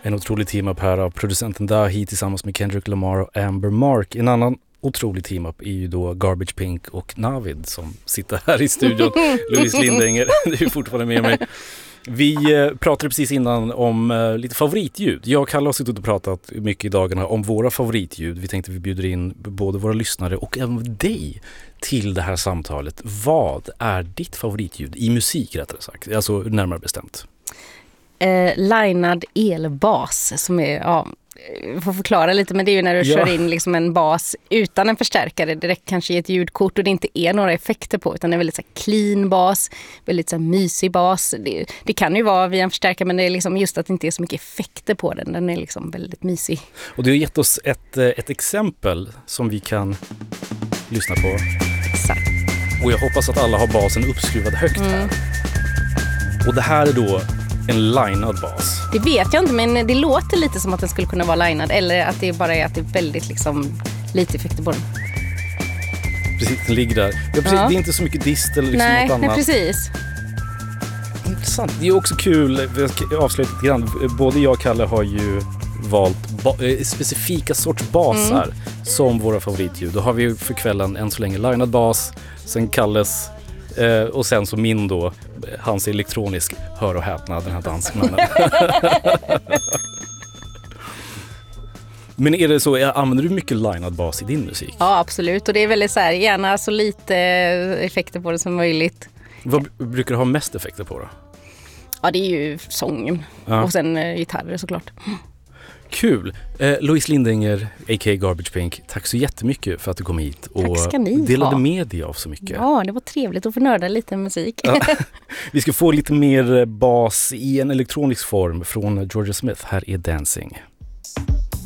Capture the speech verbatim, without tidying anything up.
En otrolig team-up här av producenten Dahi tillsammans med Kendrick Lamar och Amber Mark. En annan otrolig team-up är ju då Garbage Pink och Navid som sitter här i studion. Louise Lindänger, du är fortfarande med mig. Vi pratade precis innan om uh, lite favoritljud. Jag och Kalle har suttit och pratat mycket i dagarna om våra favoritljud. Vi tänkte att vi bjuder in både våra lyssnare och även dig till det här samtalet. Vad är ditt favoritljud i musik rättare sagt? Alltså närmare bestämt. Eh, linad elbas som är, ja, jag får förklara lite, men det är ju när du Ja. kör in liksom en bas utan en förstärkare direkt kanske i ett ljudkort och det inte är några effekter på utan det är väldigt så här clean bas, väldigt så här mysig bas. Det, det kan ju vara via en förstärkare men det är liksom just att det inte är så mycket effekter på den. Den är liksom väldigt mysig. Och du har gett oss ett, ett exempel som vi kan lyssna på. Exakt. Och jag hoppas att alla har basen uppskruvad högt här. Mm. Och det här är då en linad bas. Det vet jag inte, men det låter lite som att den skulle kunna vara linad eller att det bara är att det är väldigt liksom lite effekter på den. Precis, den ligger där. Ja, precis, Ja. Det är inte så mycket dist eller liksom Nej, något annat. nej, precis. Intressant. Det är också kul, jag ska avslöja lite grann. Både jag och Kalle har ju valt ba- eh, specifika sorts basar mm. som våra favoritljud. Då har vi för kvällen än så länge linad bas, sen Kalles eh, och sen så min då, hans elektronisk, hör och häpna, den här dansmannen. Men är det så, använder du mycket linad bas i din musik? Ja, absolut. Och det är väldigt så här, gärna så lite effekter på det som möjligt. Vad brukar du ha mest effekter på då? Ja, det är ju sången. Ja. Och sen eh, gitarrer såklart. Kul! Eh, Louise Lindänger, a k a. Garbage Pink, tack så jättemycket för att du kom hit och delade ha. med dig av så mycket. Ja, det var trevligt att få nörda lite musik. Ja. Vi ska få lite mer bas i en elektronisk form från Georgia Smith. Här är Dancing.